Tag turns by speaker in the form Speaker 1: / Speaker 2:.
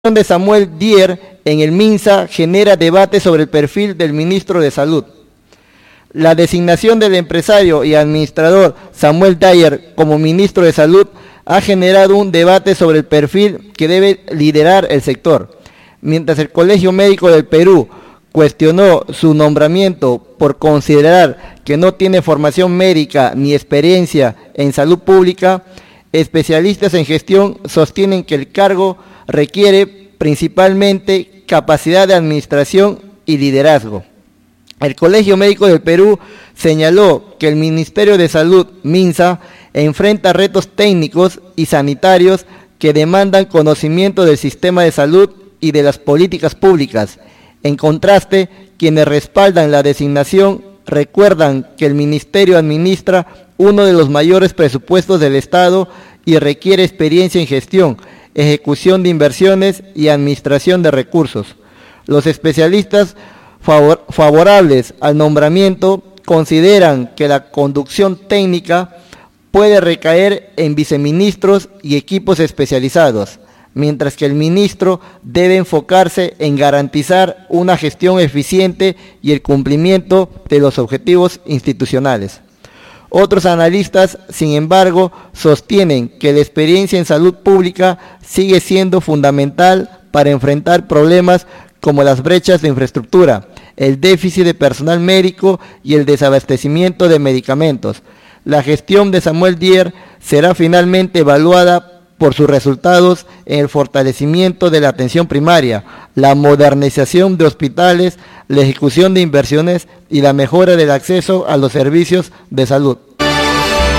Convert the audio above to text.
Speaker 1: De Samuel Dier en el MINSA genera debate sobre el perfil del ministro de Salud. La designación del empresario y administrador Samuel Dyer como ministro de Salud ha generado un debate sobre el perfil que debe liderar el sector. Mientras el Colegio Médico del Perú cuestionó su nombramiento por considerar que no tiene formación médica ni experiencia en salud pública, especialistas en gestión sostienen que el cargo requiere principalmente capacidad de administración y liderazgo. El Colegio Médico del Perú señaló que el Ministerio de Salud, MINSA, enfrenta retos técnicos y sanitarios que demandan conocimiento del sistema de salud y de las políticas públicas. En contraste, quienes respaldan la designación recuerdan que el Ministerio administra uno de los mayores presupuestos del Estado y requiere experiencia en gestión, ejecución de inversiones y administración de recursos. Los especialistas favorables al nombramiento consideran que la conducción técnica puede recaer en viceministros y equipos especializados, mientras que el ministro debe enfocarse en garantizar una gestión eficiente y el cumplimiento de los objetivos institucionales. Otros analistas, sin embargo, sostienen que la experiencia en salud pública sigue siendo fundamental para enfrentar problemas como las brechas de infraestructura, el déficit de personal médico y el desabastecimiento de medicamentos. La gestión de Samuel Dier será finalmente evaluada por sus resultados en el fortalecimiento de la atención primaria, la modernización de hospitales, la ejecución de inversiones y la mejora del acceso a los servicios de salud.